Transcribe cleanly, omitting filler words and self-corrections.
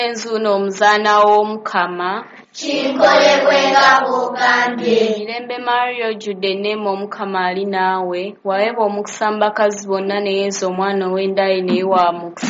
enzuuno omuzaana w'Omukama kinkolebwenga bw'ogambye. Mirembe Maria ojjudde enneema Omukama ali naawe waweebwa omukisa mu bakazi bonna ne Yesu omwana ow'endaye naye wa mukisa.